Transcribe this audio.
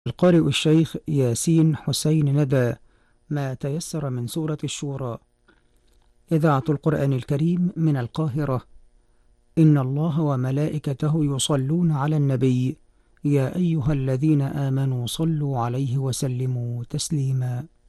القارئ الشيخ ياسين حسين ندى. ما تيسر من سورة الشورى. إذاعة القرآن الكريم من القاهرة. إن الله وملائكته يصلون على النبي. يا أيها الذين آمنوا صلوا عليه وسلموا تسليما.